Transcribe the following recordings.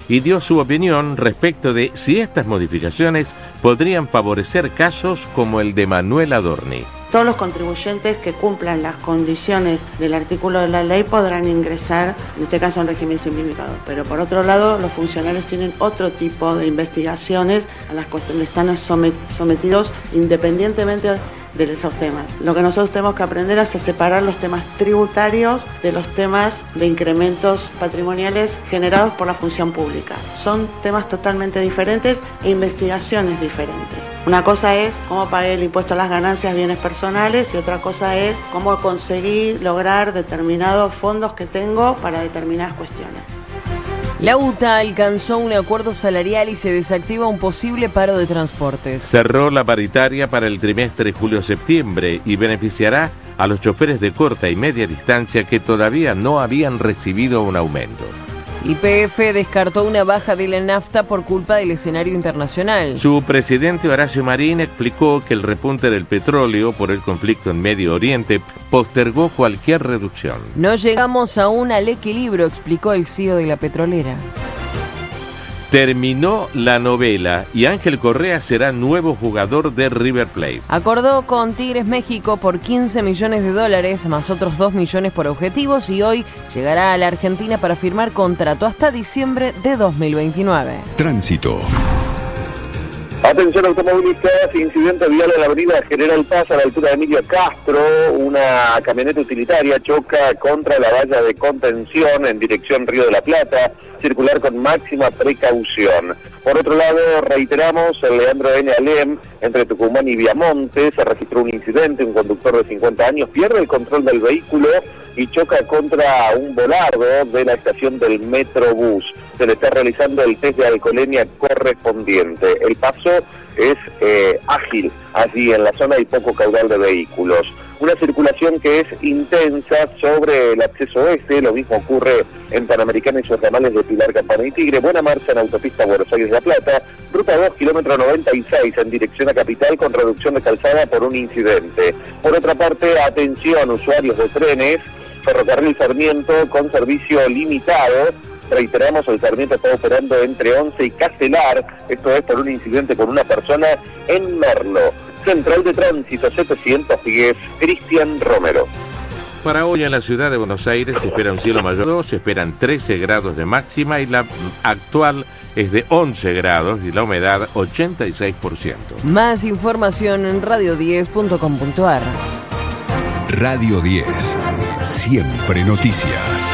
y dio su opinión respecto de si estas modificaciones podrían favorecer casos como el de Manuel Adorni. Todos los contribuyentes que cumplan las condiciones del artículo de la ley podrán ingresar, en este caso, en régimen simplificado. Pero por otro lado, los funcionarios tienen otro tipo de investigaciones a las que están sometidos independientemente de esos temas. Lo que nosotros tenemos que aprender es a separar los temas tributarios de los temas de incrementos patrimoniales generados por la función pública. Son temas totalmente diferentes e investigaciones diferentes. Una cosa es cómo pagué el impuesto a las ganancias, bienes personales, y otra cosa es cómo conseguí lograr determinados fondos que tengo para determinadas cuestiones. La UTA alcanzó un acuerdo salarial y se desactiva un posible paro de transportes. Cerró la paritaria para el trimestre julio-septiembre y beneficiará a los choferes de corta y media distancia que todavía no habían recibido un aumento. YPF descartó una baja de la nafta por culpa del escenario internacional. Su presidente Horacio Marín explicó que el repunte del petróleo por el conflicto en Medio Oriente postergó cualquier reducción. No llegamos aún al equilibrio, explicó el CEO de la petrolera. Terminó la novela y Ángel Correa será nuevo jugador de River Plate. Acordó con Tigres México por $15 millones, más otros 2 millones por objetivos, y hoy llegará a la Argentina para firmar contrato hasta diciembre de 2029. Tránsito. Atención automovilistas, incidente vial en la avenida General Paz a la altura de Emilio Castro. Una camioneta utilitaria choca contra la valla de contención en dirección Río de la Plata. Circular con máxima precaución. Por otro lado, reiteramos, el Leandro N. Alem, entre Tucumán y Viamonte, se registró un incidente. Un conductor de 50 años pierde el control del vehículo y choca contra un volardo de la estación del Metrobús. Se le está realizando el test de alcoholemia correspondiente. El paso es ágil, allí en la zona hay poco caudal de vehículos. Una circulación que es intensa sobre el acceso oeste, lo mismo ocurre en Panamericana y sus ramales de Pilar, Campana y Tigre. Buena marcha en autopista Buenos Aires-La Plata, ruta 2, kilómetro 96, en dirección a Capital, con reducción de calzada por un incidente. Por otra parte, atención, usuarios de trenes, Ferrocarril Sarmiento con servicio limitado. Reiteramos, el Sarmiento está operando entre 11 y Castelar, esto es por un incidente con una persona en Merlo. Central de Tránsito 710, Cristian Romero. Para hoy en la ciudad de Buenos Aires se espera un cielo mayor, se esperan 13 grados de máxima y la actual es de 11 grados y la humedad 86%. Más información en radio10.com.ar. Radio 10, siempre noticias.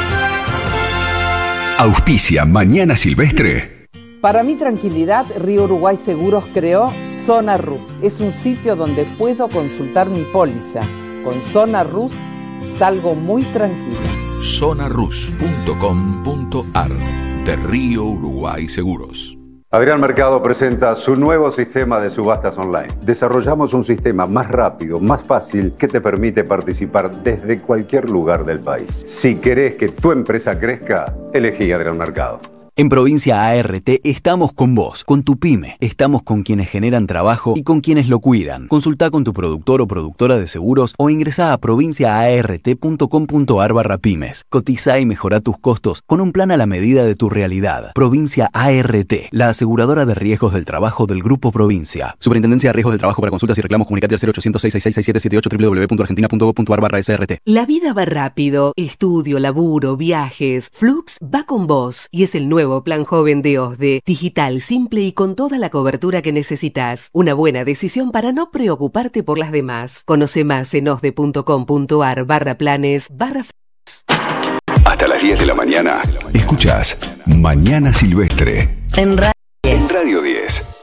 Auspicia Mañana Silvestre. Para mi tranquilidad, Río Uruguay Seguros creó Zona Rus. Es un sitio donde puedo consultar mi póliza. Con Zona Rus salgo muy tranquilo. Zonarus.com.ar de Río Uruguay Seguros. Adrián Mercado presenta su nuevo sistema de subastas online. Desarrollamos un sistema más rápido, más fácil, que te permite participar desde cualquier lugar del país. Si querés que tu empresa crezca, elegí Adrián Mercado. En Provincia ART estamos con vos, con tu pyme. Estamos con quienes generan trabajo y con quienes lo cuidan. Consultá con tu productor o productora de seguros o ingresá a provinciaart.com.ar/pymes. Cotizá y mejorá tus costos con un plan a la medida de tu realidad. Provincia ART, la aseguradora de riesgos del trabajo del Grupo Provincia. Superintendencia de Riesgos del Trabajo. Para consultas y reclamos, comunicate al 0800-666-6778 www.argentina.gov.ar/SRT. La vida va rápido. Estudio, laburo, viajes. Flux va con vos y es el nuevo plan joven de OSDE. Digital, simple y con toda la cobertura que necesitas. Una buena decisión para no preocuparte por las demás. Conoce más en osde.com.ar/planes/Flux. Hasta las 10 de la mañana. Escuchás Mañana Silvestre. En Radio 10. En Radio 10.